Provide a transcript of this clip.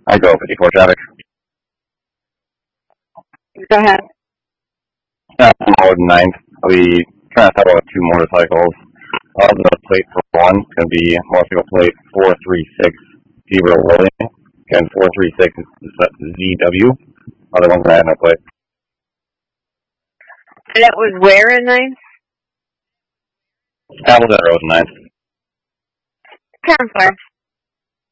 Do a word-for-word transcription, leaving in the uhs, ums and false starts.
I go fifty-four traffic. Go ahead. Uh, more than ninth. I'll be trying to settle with two motorcycles. Uh, the plate for one is going to be motorcycle plate four three six Gabriel William. Again, four three six is Z W. Other ones I have no plate. That was where in ninth? Appleton Road ninth. Counselor.